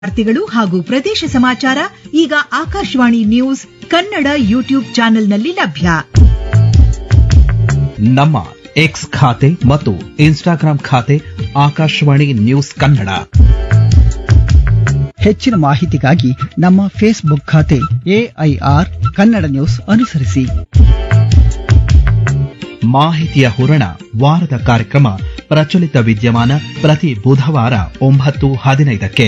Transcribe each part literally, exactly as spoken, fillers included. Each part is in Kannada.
ವಾರ್ತೆಗಳು ಹಾಗೂ ಪ್ರದೇಶ ಸಮಾಚಾರ ಈಗ ಆಕಾಶವಾಣಿ ನ್ಯೂಸ್ ಕನ್ನಡ ಯೂಟ್ಯೂಬ್ ಚಾನೆಲ್ನಲ್ಲಿ ಲಭ್ಯ. ನಮ್ಮ ಎಕ್ಸ್ ಖಾತೆ ಮತ್ತು ಇನ್ಸ್ಟಾಗ್ರಾಂ ಖಾತೆ ಆಕಾಶವಾಣಿ ನ್ಯೂಸ್ ಕನ್ನಡ. ಹೆಚ್ಚಿನ ಮಾಹಿತಿಗಾಗಿ ನಮ್ಮ ಫೇಸ್ಬುಕ್ ಖಾತೆ ಎಐಆರ್ ಕನ್ನಡ ನ್ಯೂಸ್ ಅನುಸರಿಸಿ. ಮಾಹಿತಿಯ ಹೂರಣ ವಾರದ ಕಾರ್ಯಕ್ರಮ ಪ್ರಚಲಿತ ವಿದ್ಯಮಾನ ಪ್ರತಿ ಬುಧವಾರ ಒಂಬತ್ತು ಹದಿನೈದಕ್ಕೆ.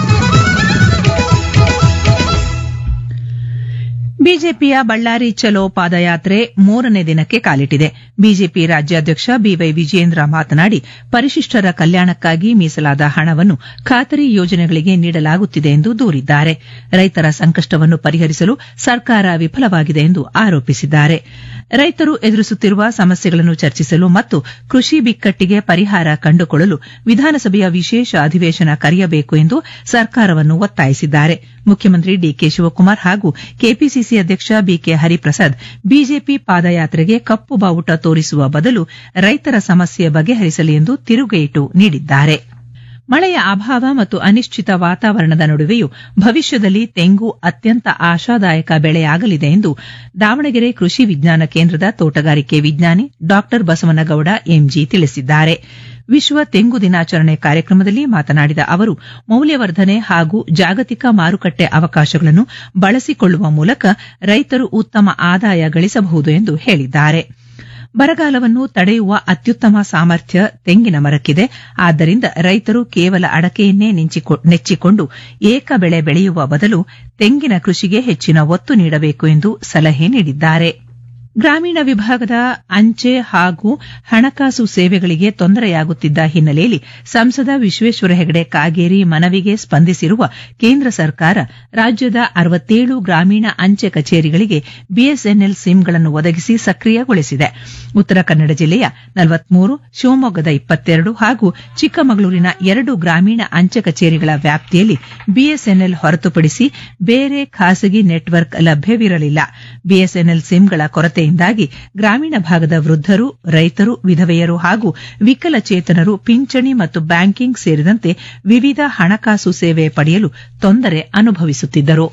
ಬಿಜೆಪಿಯ ಬಳ್ಳಾರಿ ಚಲೋ ಪಾದಯಾತ್ರೆ ಮೂರನೇ ದಿನಕ್ಕೆ ಕಾಲಿಟ್ಟಿದೆ. ಬಿಜೆಪಿ ರಾಜ್ಯಾಧ್ಯಕ್ಷ ಬಿವೈ ವಿಜಯೇಂದ್ರ ಮಾತನಾಡಿ, ಪರಿಶಿಷ್ಟರ ಕಲ್ಯಾಣಕ್ಕಾಗಿ ಮೀಸಲಾದ ಹಣವನ್ನು ಖಾತರಿ ಯೋಜನೆಗಳಿಗೆ ನೀಡಲಾಗುತ್ತಿದೆ ಎಂದು ದೂರಿದ್ದಾರೆ. ರೈತರ ಸಂಕಷ್ಟವನ್ನು ಪರಿಹರಿಸಲು ಸರ್ಕಾರ ವಿಫಲವಾಗಿದೆ ಎಂದು ಆರೋಪಿಸಿದ್ದಾರೆ. ರೈತರು ಎದುರಿಸುತ್ತಿರುವ ಸಮಸ್ಯೆಗಳನ್ನು ಚರ್ಚಿಸಲು ಮತ್ತು ಕೃಷಿ ಬಿಕ್ಕಟ್ಟಿಗೆ ಪರಿಹಾರ ಕಂಡುಕೊಳ್ಳಲು ವಿಧಾನಸಭೆಯ ವಿಶೇಷ ಅಧಿವೇಶನ ಕರೆಯಬೇಕು ಎಂದು ಸರ್ಕಾರವನ್ನು ಒತ್ತಾಯಿಸಿದ್ದಾರೆ. ಮುಖ್ಯಮಂತ್ರಿ ಡಿಕೆ ಶಿವಕುಮಾರ್ ಹಾಗೂ ಕೆಪಿಸಿಸಿ ಅಧ್ಯಕ್ಷ ಬಿಕೆ ಹರಿಪ್ರಸಾದ್ ಬಿಜೆಪಿ ಪಾದಯಾತ್ರೆಗೆ ಕಪ್ಪು ಬಾವುಟ ತೋರಿಸುವ ಬದಲು ರೈತರ ಸಮಸ್ಯೆ ಬಗೆಹರಿಸಲಿ ಎಂದು ತಿರುಗೇಟು ನೀಡಿದ್ದಾರೆ. ಮಳೆಯ ಅಭಾವ ಮತ್ತು ಅನಿಶ್ಚಿತ ವಾತಾವರಣದ ನಡುವೆಯೂ ಭವಿಷ್ಯದಲ್ಲಿ ತೆಂಗು ಅತ್ಯಂತ ಆಶಾದಾಯಕ ಬೆಳೆಯಾಗಲಿದೆ ಎಂದು ದಾವಣಗೆರೆ ಕೃಷಿ ವಿಜ್ಞಾನ ಕೇಂದ್ರದ ತೋಟಗಾರಿಕೆ ವಿಜ್ಞಾನಿ ಡಾ ಬಸವನಗೌಡ ಎಂಜಿ ತಿಳಿಸಿದ್ದಾರೆ. ವಿಶ್ವ ತೆಂಗು ದಿನಾಚರಣೆ ಕಾರ್ಯಕ್ರಮದಲ್ಲಿ ಮಾತನಾಡಿದ ಅವರು, ಮೌಲ್ಯವರ್ಧನೆ ಹಾಗೂ ಜಾಗತಿಕ ಮಾರುಕಟ್ಟೆ ಅವಕಾಶಗಳನ್ನು ಬಳಸಿಕೊಳ್ಳುವ ಮೂಲಕ ರೈತರು ಉತ್ತಮ ಆದಾಯ ಗಳಿಸಬಹುದು ಎಂದು ಹೇಳಿದ್ದಾರೆ. ಬರಗಾಲವನ್ನು ತಡೆಯುವ ಅತ್ಯುತ್ತಮ ಸಾಮರ್ಥ್ಯ ತೆಂಗಿನ ಮರಕ್ಕಿದೆ. ಆದ್ದರಿಂದ ರೈತರು ಕೇವಲ ಅಡಕೆಯನ್ನೇ ನೆಚ್ಚಿಕೊಂಡು ಏಕ ಬೆಳೆ ಬೆಳೆಯುವ ಬದಲು ತೆಂಗಿನ ಕೃಷಿಗೆ ಹೆಚ್ಚಿನ ಒತ್ತು ನೀಡಬೇಕು ಎಂದು ಸಲಹೆ ನೀಡಿದ್ದಾರೆ. ಗ್ರಾಮೀಣ ವಿಭಾಗದ ಅಂಚೆ ಹಾಗೂ ಹಣಕಾಸು ಸೇವೆಗಳಿಗೆ ತೊಂದರೆಯಾಗುತ್ತಿದ್ದ ಹಿನ್ನೆಲೆಯಲ್ಲಿ ಸಂಸದ ವಿಶ್ವೇಶ್ವರ ಹೆಗಡೆ ಕಾಗೇರಿ ಮನವಿಗೆ ಸ್ಪಂದಿಸಿರುವ ಕೇಂದ್ರ ಸರ್ಕಾರ ರಾಜ್ಯದ ಅರವತ್ತೇಳು ಗ್ರಾಮೀಣ ಅಂಚೆ ಕಚೇರಿಗಳಿಗೆ ಬಿಎಸ್ಎನ್ಎಲ್ ಸಿಮ್ಗಳನ್ನು ಒದಗಿಸಿ ಸಕ್ರಿಯಗೊಳಿಸಿದೆ. ಉತ್ತರ ಕನ್ನಡ ಜಿಲ್ಲೆಯ ನಲವತ್ಮೂರು, ಶಿವಮೊಗ್ಗದ ಇಪ್ಪತ್ತೆರಡು ಹಾಗೂ ಚಿಕ್ಕಮಗಳೂರಿನ ಎರಡು ಗ್ರಾಮೀಣ ಅಂಚೆ ಕಚೇರಿಗಳ ವ್ಯಾಪ್ತಿಯಲ್ಲಿ ಬಿಎಸ್ಎನ್ಎಲ್ ಹೊರತುಪಡಿಸಿ ಬೇರೆ ಖಾಸಗಿ ನೆಟ್ವರ್ಕ್ ಲಭ್ಯವಿರಲಿಲ್ಲ. ಬಿಎಸ್ಎನ್ಎಲ್ ಸಿಮ್ಗಳ ಕೊರತೆಯಿಂದಾಗಿ ಗ್ರಾಮೀಣ ಭಾಗದ ವೃದ್ಧರು, ರೈತರು, ವಿಧವೆಯರು ಹಾಗೂ ವಿಕಲಚೇತನರು ಪಿಂಚಣಿ ಮತ್ತು ಬ್ಯಾಂಕಿಂಗ್ ಸೇರಿದಂತೆ ವಿವಿಧ ಹಣಕಾಸು ಸೇವೆ ಪಡೆಯಲು ತೊಂದರೆ ಅನುಭವಿಸುತ್ತಿದ್ದರು.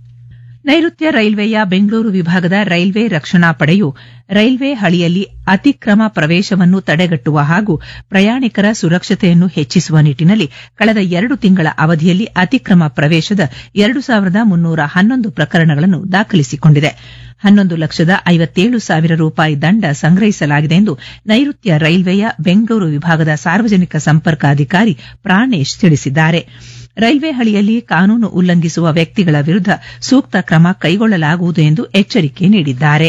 ನೈಋತ್ಯ ರೈಲ್ವೆಯ ಬೆಂಗಳೂರು ವಿಭಾಗದ ರೈಲ್ವೆ ರಕ್ಷಣಾ ಪಡೆಯು ರೈಲ್ವೆ ಹಳಿಯಲ್ಲಿ ಅತಿಕ್ರಮ ಪ್ರವೇಶವನ್ನು ತಡೆಗಟ್ಟುವ ಹಾಗೂ ಪ್ರಯಾಣಿಕರ ಸುರಕ್ಷತೆಯನ್ನು ಹೆಚ್ಚಿಸುವ ನಿಟ್ಟಿನಲ್ಲಿ ಕಳೆದ ಎರಡು ತಿಂಗಳ ಅವಧಿಯಲ್ಲಿ ಅತಿಕ್ರಮ ಪ್ರವೇಶದ ಎರಡು ಸಾವಿರದ ಮುನ್ನೂರ ಹನ್ನೊಂದು ಪ್ರಕರಣಗಳನ್ನು ದಾಖಲಿಸಿಕೊಂಡಿದೆ. ಹನ್ನೊಂದು ಲಕ್ಷದ ಐವತ್ತೇಳು ಸಾವಿರ ರೂಪಾಯಿ ದಂಡ ಸಂಗ್ರಹಿಸಲಾಗಿದೆ ಎಂದು ನೈಋತ್ಯ ರೈಲ್ವೆಯ ಬೆಂಗಳೂರು ವಿಭಾಗದ ಸಾರ್ವಜನಿಕ ಸಂಪರ್ಕ ಅಧಿಕಾರಿ ಪ್ರಾಣೇಶ್ ತಿಳಿಸಿದ್ದಾರೆ. ರೈಲ್ವೆ ಹಳಿಯಲ್ಲಿ ಕಾನೂನು ಉಲ್ಲಂಘಿಸುವ ವ್ಯಕ್ತಿಗಳ ವಿರುದ್ಧ ಸೂಕ್ತ ಕ್ರಮ ಕೈಗೊಳ್ಳಲಾಗುವುದು ಎಂದು ಎಚ್ಚರಿಕೆ ನೀಡಿದ್ದಾರೆ.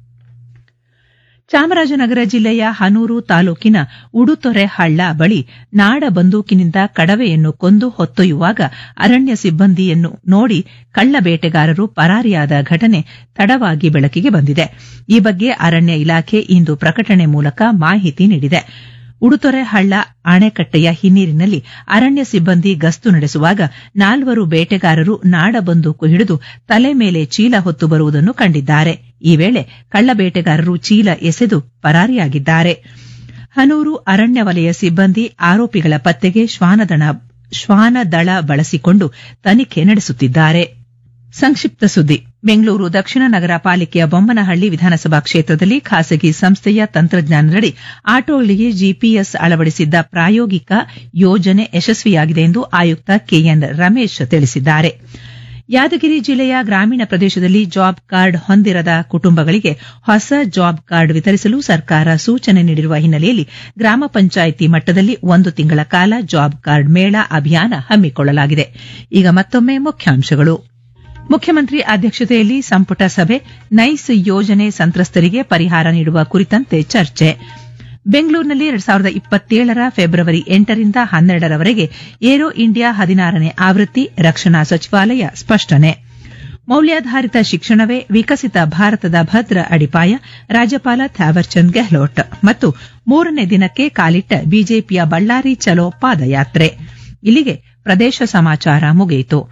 ಚಾಮರಾಜನಗರ ಜಿಲ್ಲೆಯ ಹನೂರು ತಾಲೂಕಿನ ಉಡುತೊರೆ ಹಳ್ಳ ಬಳಿ ನಾಡ ಬಂದೂಕಿನಿಂದ ಕಡವೆಯನ್ನು ಕೊಂದು ಹೊತ್ತೊಯ್ಯುವಾಗ ಅರಣ್ಯ ಸಿಬ್ಬಂದಿಯನ್ನು ನೋಡಿ ಕಳ್ಳ ಬೇಟೆಗಾರರು ಪರಾರಿಯಾದ ಘಟನೆ ತಡವಾಗಿ ಬೆಳಕಿಗೆ ಬಂದಿದೆ. ಈ ಬಗ್ಗೆ ಅರಣ್ಯ ಇಲಾಖೆ ಇಂದು ಪ್ರಕಟಣೆ ಮೂಲಕ ಮಾಹಿತಿ ನೀಡಿದೆ. ಉಡುತೊರೆ ಹಳ್ಳ ಅಣೆಕಟ್ಟೆಯ ಹಿನ್ನೀರಿನಲ್ಲಿ ಅರಣ್ಯ ಸಿಬ್ಬಂದಿ ಗಸ್ತು ನಡೆಸುವಾಗ ನಾಲ್ವರು ಬೇಟೆಗಾರರು ನಾಡ ಬಂದೂಕು ಹಿಡಿದು ತಲೆ ಮೇಲೆ ಚೀಲ ಹೊತ್ತು ಬರುವುದನ್ನು ಕಂಡಿದ್ದಾರೆ. ಈ ವೇಳೆ ಕಳ್ಳ ಬೇಟೆಗಾರರು ಚೀಲ ಎಸೆದು ಪರಾರಿಯಾಗಿದ್ದಾರೆ. ಹನೂರು ಅರಣ್ಯ ವಲಯ ಸಿಬ್ಬಂದಿ ಆರೋಪಿಗಳ ಪತ್ತೆಗೆ ಶ್ವಾನದಳ ಬಳಸಿಕೊಂಡು ತನಿಖೆ ನಡೆಸುತ್ತಿದ್ದಾರೆ. ಸಂಕ್ಷಿಪ್ತ ಸುದ್ದಿ. ಬೆಂಗಳೂರು ದಕ್ಷಿಣ ನಗರ ಪಾಲಿಕೆಯ ಬೊಮ್ಮನಹಳ್ಳಿ ವಿಧಾನಸಭಾ ಕ್ಷೇತ್ರದಲ್ಲಿ ಖಾಸಗಿ ಸಂಸ್ಥೆಯ ತಂತ್ರಜ್ಞಾನದಡಿ ಆಟೋಗಳಿಗೆ ಜಿಪಿಎಸ್ ಅಳವಡಿಸಿದ್ದ ಪ್ರಾಯೋಗಿಕ ಯೋಜನೆ ಯಶಸ್ವಿಯಾಗಿದೆ ಎಂದು ಆಯುಕ್ತ ಕೆಎನ್ ರಮೇಶ್ ತಿಳಿಸಿದ್ದಾರೆ. ಯಾದಗಿರಿ ಜಿಲ್ಲೆಯ ಗ್ರಾಮೀಣ ಪ್ರದೇಶದಲ್ಲಿ ಜಾಬ್ ಕಾರ್ಡ್ ಹೊಂದಿರದ ಕುಟುಂಬಗಳಿಗೆ ಹೊಸ ಜಾಬ್ ಕಾರ್ಡ್ ವಿತರಿಸಲು ಸರ್ಕಾರ ಸೂಚನೆ ನೀಡಿರುವ ಹಿನ್ನೆಲೆಯಲ್ಲಿ ಗ್ರಾಮ ಪಂಚಾಯಿತಿ ಮಟ್ಟದಲ್ಲಿ ಒಂದು ತಿಂಗಳ ಕಾಲ ಜಾಬ್ ಕಾರ್ಡ್ ಮೇಳ ಅಭಿಯಾನ ಹಮ್ಮಿಕೊಳ್ಳಲಾಗಿದೆ. ಈಗ ಮತ್ತೊಮ್ಮೆ ಮುಖ್ಯಾಂಶಗಳು. ಮುಖ್ಯಮಂತ್ರಿ ಅಧ್ಯಕ್ಷತೆಯಲ್ಲಿ ಸಂಪುಟ ಸಭೆ, ನೈಸ್ ಯೋಜನೆ ಸಂತ್ರಸ್ತರಿಗೆ ಪರಿಹಾರ ನೀಡುವ ಕುರಿತಂತೆ ಚರ್ಚೆ. ಬೆಂಗಳೂರಿನಲ್ಲಿ ಎರಡ್ ಸಾವಿರದ ಇಪ್ಪತ್ತೇಳರ ಫೆಬ್ರವರಿ ಎಂಟರಿಂದ ಹನ್ನೆರಡರವರೆಗೆ ಏರೋ ಇಂಡಿಯಾ ಹದಿನಾರನೇ ಆವೃತ್ತಿ, ರಕ್ಷಣಾ ಸಚಿವಾಲಯ ಸ್ಪಷ್ಟನೆ. ಮೌಲ್ಯಾಧಾರಿತ ಶಿಕ್ಷಣವೇ ವಿಕಸಿತ ಭಾರತದ ಭದ್ರ ಅಡಿಪಾಯ, ರಾಜ್ಯಪಾಲ ಥಾವರ್ಚಂದ್ ಗೆಹ್ಲೋಟ್. ಮತ್ತು ಮೂರನೇ ದಿನಕ್ಕೆ ಕಾಲಿಟ್ಟ ಬಿಜೆಪಿಯ ಬಳ್ಳಾರಿ ಚಲೋ ಪಾದಯಾತ್ರೆ. ಇಲ್ಲಿಗೆ ಪ್ರದೇಶ ಸಮಾಚಾರ ಮುಗಿಯಿತು.